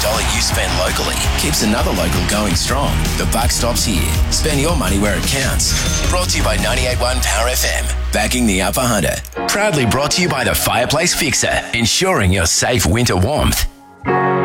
dollar you spend locally keeps another local going strong. The buck stops here. Spend your money where it counts. Brought to you by 98.1 Power FM. Backing the Upper Hunter. Proudly brought to you by the Fireplace Fixer, ensuring your safe winter warmth.